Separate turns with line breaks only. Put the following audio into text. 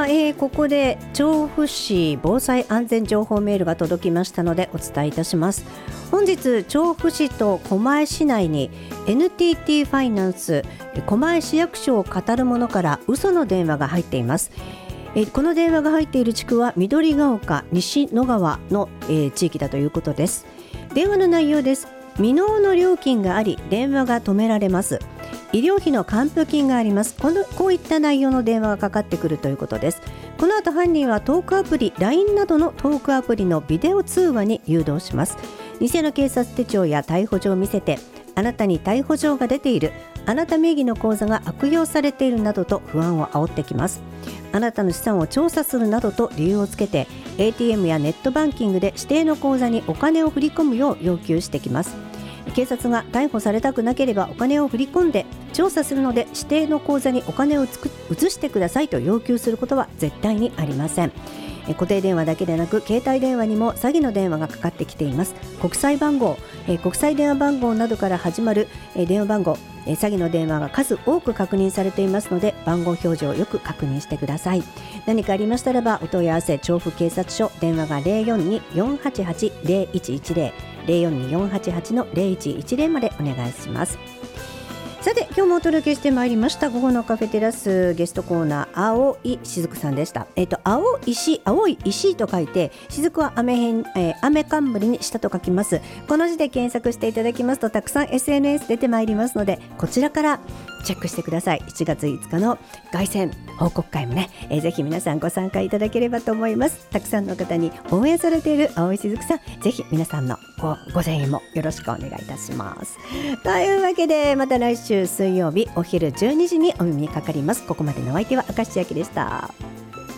ここで調布市防災安全情報メールが届きましたのでお伝えいたします。本日調布市と狛江市内に NTT ファイナンス狛江市役所を語る者から嘘の電話が入っています。この電話が入っている地区は緑が丘西野川の、地域だということです。電話の内容です。未納の料金があり電話が止められます。医療費の還付金があります。こういった内容の電話がかかってくるということです。この後犯人はトークアプリ LINE などのトークアプリのビデオ通話に誘導します。偽の警察手帳や逮捕状を見せて、あなたに逮捕状が出ている、あなた名義の口座が悪用されているなどと不安を煽ってきます。あなたの資産を調査するなどと理由をつけて ATM やネットバンキングで指定の口座にお金を振り込むよう要求してきます。警察が逮捕されたくなければお金を振り込んで調査するので指定の口座にお金を移してくださいと要求することは絶対にありません。固定電話だけでなく携帯電話にも詐欺の電話がかかってきています。国際電話番号などから始まる電話番号、詐欺の電話が数多く確認されていますので番号表示をよく確認してください。何かありましたらばお問い合わせ調布警察署電話が 042-488-0110 042-488-0110 までお願いします。さて今日もお届けしてまいりました午後のカフェテラス、ゲストコーナー青いしずくさんでした。青い石と書いて雫は雨冠にしたと書きます。この字で検索していただきますとたくさん SNS 出てまいりますのでこちらからチェックしてください。7月5日の凱旋報告会もね、ぜひ皆さんご参加いただければと思います。たくさんの方に応援されている青いしずくさん、ぜひ皆さんのご声援もよろしくお願いいたします。というわけでまた来週水曜日お昼12時にお耳にかかります。ここまでのお相手は明石千秋でした。